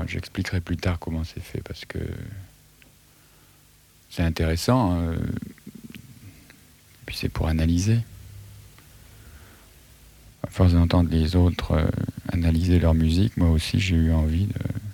j'expliquerai plus tard comment c'est fait, parce que c'est intéressant, puis c'est pour analyser. À force d'entendre les autres analyser leur musique, moi aussi j'ai eu envie